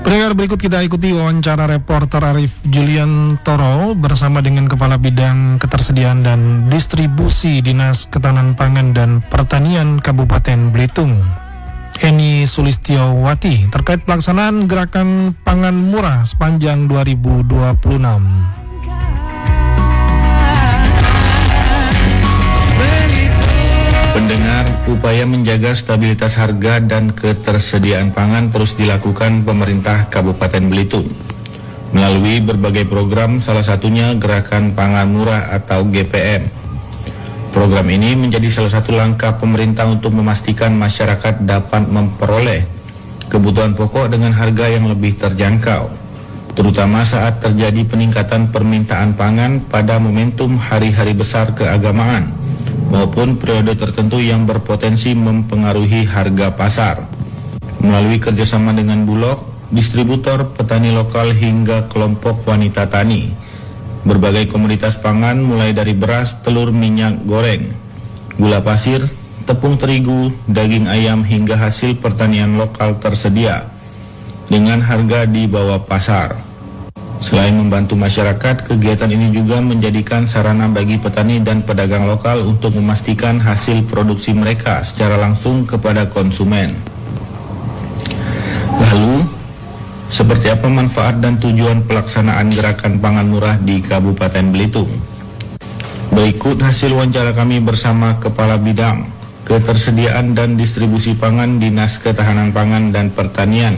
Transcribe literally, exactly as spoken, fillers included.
Pendengar, berikut kita ikuti wawancara reporter Arif Julian Toro bersama dengan Kepala Bidang Ketersediaan dan Distribusi Dinas Ketahanan Pangan dan Pertanian Kabupaten Belitung, Eni Sulistiowati, terkait pelaksanaan gerakan pangan murah sepanjang dua ribu dua puluh enam. Pendengar, upaya menjaga stabilitas harga dan ketersediaan pangan terus dilakukan pemerintah Kabupaten Belitung melalui berbagai program, salah satunya Gerakan Pangan Murah atau G P M. Program ini menjadi salah satu langkah pemerintah untuk memastikan masyarakat dapat memperoleh kebutuhan pokok dengan harga yang lebih terjangkau, terutama saat terjadi peningkatan permintaan pangan pada momentum hari-hari besar keagamaan maupun periode tertentu yang berpotensi mempengaruhi harga pasar. Melalui kerjasama dengan Bulog, distributor, petani lokal hingga kelompok wanita tani, berbagai komoditas pangan mulai dari beras, telur, minyak goreng, gula pasir, tepung terigu, daging ayam hingga hasil pertanian lokal tersedia dengan harga di bawah pasar. Selain membantu masyarakat, kegiatan ini juga menjadikan sarana bagi petani dan pedagang lokal untuk memastikan hasil produksi mereka secara langsung kepada konsumen. Lalu, seperti apa manfaat dan tujuan pelaksanaan gerakan pangan murah di Kabupaten Belitung? Berikut hasil wawancara kami bersama Kepala Bidang Ketersediaan dan Distribusi Pangan Dinas Ketahanan Pangan dan Pertanian